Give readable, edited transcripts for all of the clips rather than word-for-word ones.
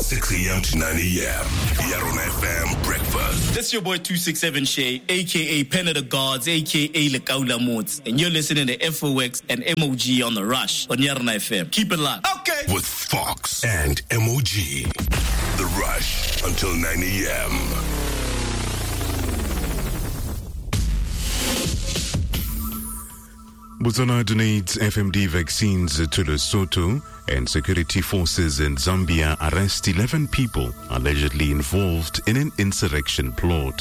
6 a.m. to 9 a.m. Yaron FM Breakfast. This is your boy 267 Shay, a.k.a. Pen of the Gods, a.k.a. Lekaula Mods. And you're listening to FOX and MOG on The Rush on Yaron FM. Keep it locked. Okay. With Fox and MOG. The Rush until 9 a.m. Botswana donates FMD vaccines to Lesotho, and security forces in Zambia arrest 11 people allegedly involved in an insurrection plot.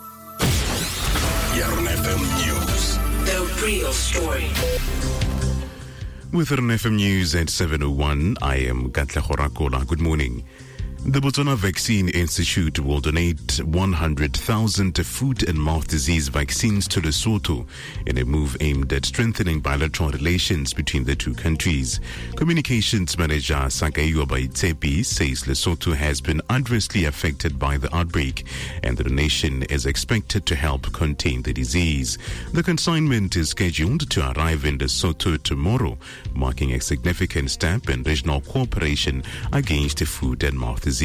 Yaron FM News. The real story. With Yaron FM News at 7:01, I am Katle Horakola. Good morning. The Botswana Vaccine Institute will donate 100,000 foot and mouth disease vaccines to Lesotho in a move aimed at strengthening bilateral relations between the two countries. Communications manager Sakaiwa Baitsepi says Lesotho has been adversely affected by the outbreak, and the donation is expected to help contain the disease. The consignment is scheduled to arrive in Lesotho tomorrow, marking a significant step in regional cooperation against foot and mouth disease.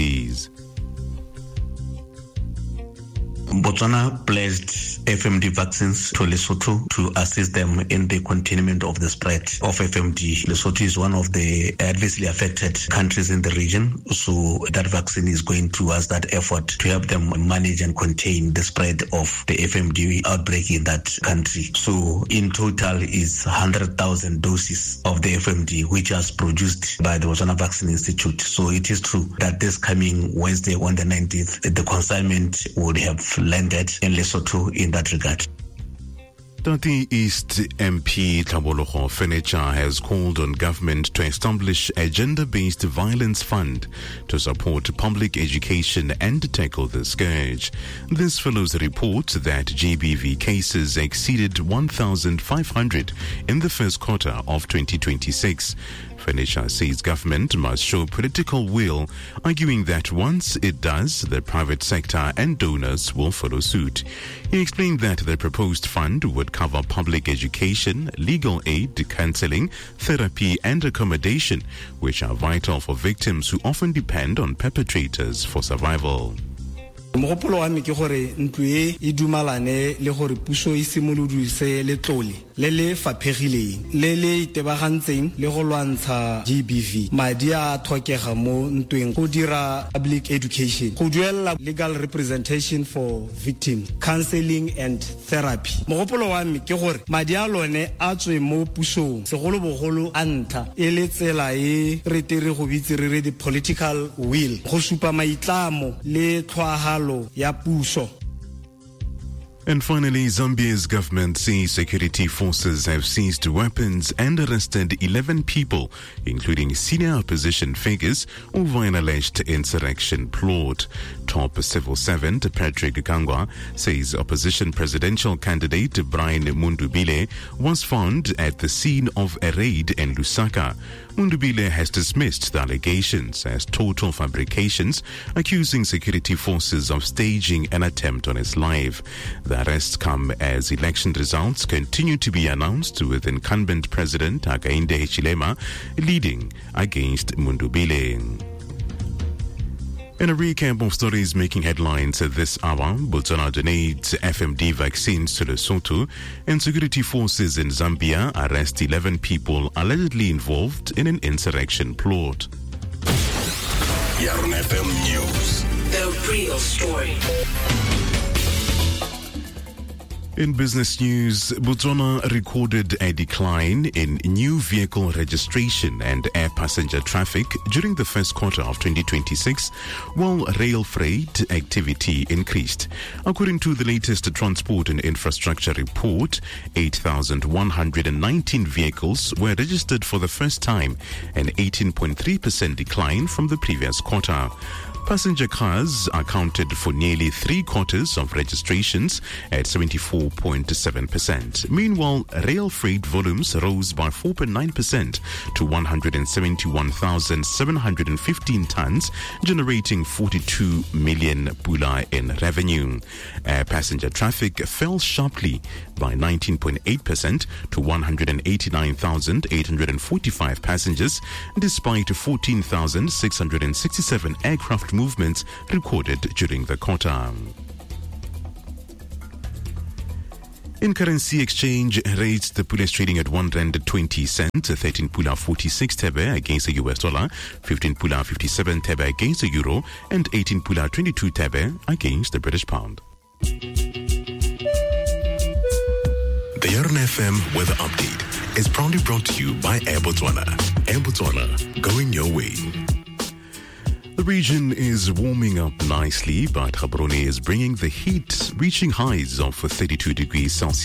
Botswana pledged FMD vaccines to Lesotho to assist them in the containment of the spread of FMD. Lesotho is one of the adversely affected countries in the region, so that vaccine is going towards that effort to help them manage and contain the spread of the FMD outbreak in that country. So in total is 100,000 doses of the FMD, which was produced by the Botswana Vaccine Institute. So it is true that this coming Wednesday on the 19th, the consignment would have landed in Lesotho in that regard. Tati East MP Tabologo Furniture has called on government to establish a gender-based violence fund to support public education and tackle the scourge. This follows a report that GBV cases exceeded 1,500 in the first quarter of 2026. Furniture says government must show political will, arguing that once it does, the private sector and donors will follow suit. He explained that the proposed fund would cover public education, legal aid, counseling, therapy, and accommodation, which are vital for victims who often depend on perpetrators for survival. Mogopolo wa me ke gore ntwe e dumalane le gore puso e simolodise letlole le le faphegileng le le itebagantseng le go lwantsha GBV. Madi a tlhokega mo ntweng go dira public education, go duela legal representation for victims, counseling and therapy. Mogopolo wa me ke gore madi a lone a tswe mo pusong segolo bogolo a ntlha e le tsela e re tere go bitse re the political will go supa maitlamo le tlhwaga ya puso. And finally, Zambia's government says security forces have seized weapons and arrested 11 people, including senior opposition figures, over an alleged insurrection plot. Top civil servant Patrick Kangwa says opposition presidential candidate Brian Mundubile was found at the scene of a raid in Lusaka. Mundubile has dismissed the allegations as total fabrications, accusing security forces of staging an attempt on his life. The arrests come as election results continue to be announced, with incumbent President Hakainde Hichilema leading against Mundubile. In a recap of stories making headlines at this hour, Botswana donates FMD vaccines to Lesotho, and security forces in Zambia arrest 11 people allegedly involved in an insurrection plot. Yaron FM News. The real story. In business news, Botswana recorded a decline in new vehicle registration and air passenger traffic during the first quarter of 2026, while rail freight activity increased. According to the latest Transport and Infrastructure report, 8,119 vehicles were registered for the first time, an 18.3% decline from the previous quarter. Passenger cars accounted for nearly 3/4 of registrations at 74.7%. Meanwhile, rail freight volumes rose by 4.9% to 171,715 tons, generating 42 million pula in revenue. Air passenger traffic fell sharply by 19.8% to 189,845 passengers, despite 14,667 aircraft movements recorded during the quarter. In currency exchange rates, the pula is trading at R1.20, 13 pula 46 tebe against the US dollar, 15 pula 57 tebe against the euro, and 18 pula 22 tebe against the British pound. The Yarn FM weather update is proudly brought to you by Air Botswana. Air Botswana, going your way. The region is warming up nicely, but Gaborone is bringing the heat, reaching highs of 32 degrees Celsius.